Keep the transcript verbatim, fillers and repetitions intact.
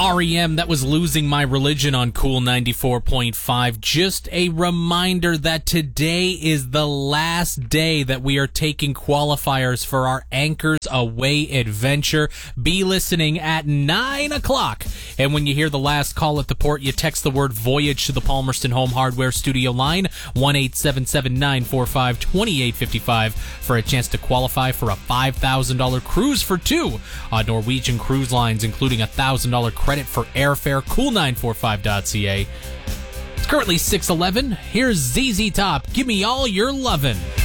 R E M, that was Losing My Religion on Cool ninety-four point five. Just a reminder that today is the last day that we are taking qualifiers for our Anchors Away adventure. Be listening at nine o'clock. And when you hear the last call at the port, you text the word Voyage to the Palmerston Home Hardware Studio line, one eight seven seven, nine four five, two eight five five, for a chance to qualify for a five thousand dollars cruise for two on Norwegian Cruise Lines, including a one thousand dollars credit for airfare. cool nine four five dot c a. It's currently six eleven. Here's Z Z Top. Give me all your lovin'.